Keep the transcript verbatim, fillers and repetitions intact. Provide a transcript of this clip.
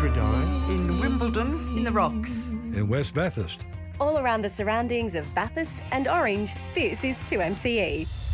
Heterodyne. In Wimbledon. In the Rocks. In West Bathurst. All around the surroundings of Bathurst and Orange, this is two M C E.